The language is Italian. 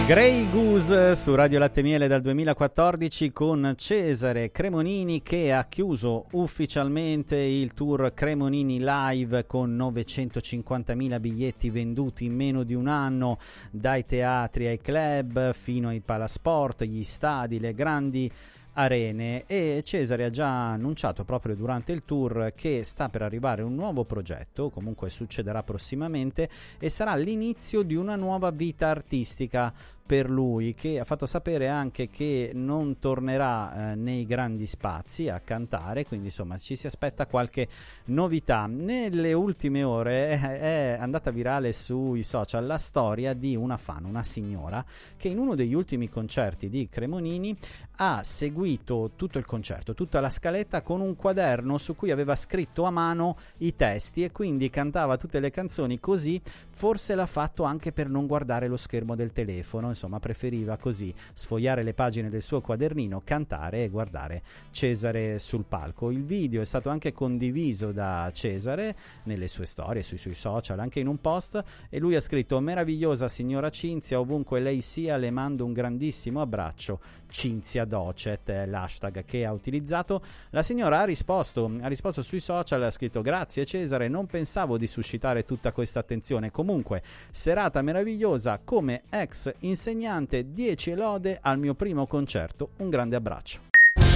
Grey Goose su Radio Latte Miele dal 2014 con Cesare Cremonini, che ha chiuso ufficialmente il tour Cremonini Live con 950.000 biglietti venduti in meno di un anno, dai teatri ai club fino ai palasport, gli stadi, le grandi arene. E Cesare ha già annunciato proprio durante il tour che sta per arrivare un nuovo progetto, comunque succederà prossimamente, e sarà l'inizio di una nuova vita artistica per lui, che ha fatto sapere anche che non tornerà nei grandi spazi a cantare, quindi insomma ci si aspetta qualche novità. Nelle ultime ore è andata virale sui social la storia di una fan, una signora, che in uno degli ultimi concerti di Cremonini ha seguito tutto il concerto, tutta la scaletta, con un quaderno su cui aveva scritto a mano i testi, e quindi cantava tutte le canzoni così. Forse l'ha fatto anche per non guardare lo schermo del telefono, insomma preferiva così sfogliare le pagine del suo quadernino, cantare e guardare Cesare sul palco. Il video è stato anche condiviso da Cesare nelle sue storie, sui suoi social, anche in un post, e lui ha scritto: meravigliosa signora Cinzia, ovunque lei sia le mando un grandissimo abbraccio, Cinzia Docet è l'hashtag che ha utilizzato. La signora ha risposto sui social, ha scritto: grazie Cesare, non pensavo di suscitare tutta questa attenzione, comunque serata meravigliosa, come ex insegnante 10 lode al mio primo concerto, un grande abbraccio.